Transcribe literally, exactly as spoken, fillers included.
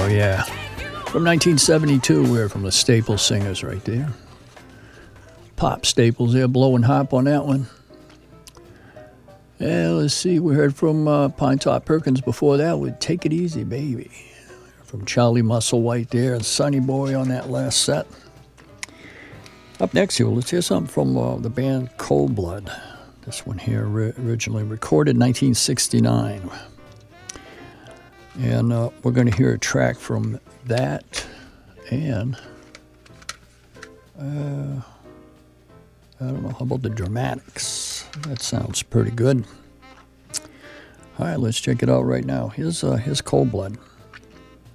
Oh, yeah. From nineteen seventy-two, we're from the Staples Singers right there. Pop Staples there, blowing hop on that one. And let's see, we heard from uh, Pine Top Perkins before that with Take It Easy, Baby. From Charlie Musselwhite there and Sonny Boy on that last set. Up next here, let's hear something from uh, the band Cold Blood. This one here ri- originally recorded in nineteen sixty-nine. And uh, we're going to hear a track from that and uh, I don't know, how about the Dramatics? That sounds pretty good. All right, let's check it out right now. Here's, uh, here's Cold Blood.